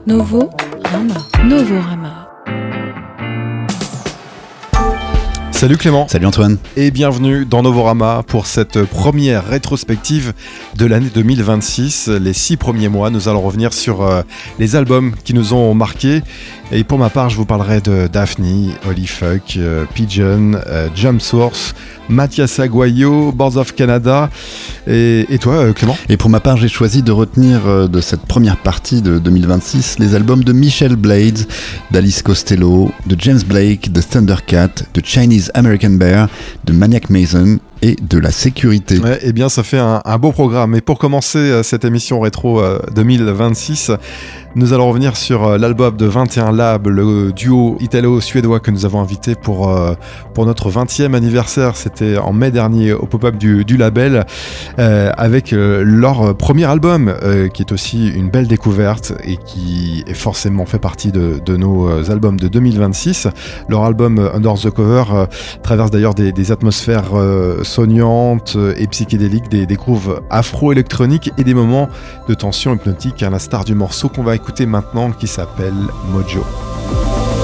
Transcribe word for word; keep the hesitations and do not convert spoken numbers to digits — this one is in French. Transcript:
Novo Rama. Novorama. Salut Clément. Salut Antoine. Et bienvenue dans Novorama pour cette première rétrospective de l'année deux mille vingt-six. Les six premiers mois, nous allons revenir sur euh, les albums qui nous ont marqués. Et pour ma part, je vous parlerai de Daphne, Holy Fuck, euh, Pigeon, euh, Jump Source, Mathias Aguayo, Boards of Canada. Et, et toi, euh, Clément ? Et pour ma part, j'ai choisi de retenir euh, de cette première partie de deux mille vingt-six les albums de Michel Blades, d'Alice Costello, de James Blake, de Thundercat, de Chinese American Bear, de Maniac Mason et de La Sécurité. Ouais, eh bien, ça fait un, un beau programme. Et pour commencer euh, cette émission rétro euh, deux mille vingt-six, nous allons revenir sur euh, l'album de vingt et un Lab, le duo italo-suédois que nous avons invité pour, euh, pour notre vingtième anniversaire. C'était en mai dernier au pop-up du, du label, euh, avec euh, leur premier album, euh, qui est aussi une belle découverte et qui est forcément fait partie de, de nos euh, albums de deux mille vingt-six. Leur album euh, Under the Cover euh, traverse d'ailleurs des, des atmosphères euh, sonnantes et psychédéliques, des, des grooves afro-électroniques et des moments de tension hypnotique, à l'instar du morceau qu'on va écouter maintenant qui s'appelle Mojo.